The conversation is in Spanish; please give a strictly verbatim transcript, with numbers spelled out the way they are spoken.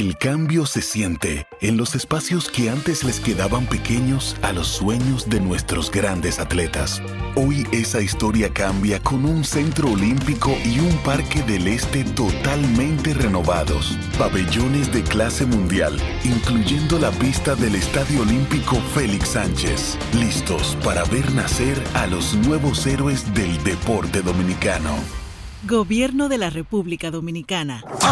El cambio se siente en los espacios que antes les quedaban pequeños a los sueños de nuestros grandes atletas. Hoy esa historia cambia con un centro olímpico y un parque del este totalmente renovados. Pabellones de clase mundial, incluyendo la pista del Estadio Olímpico Félix Sánchez. Listos para ver nacer a los nuevos héroes del deporte dominicano. Gobierno de la República Dominicana.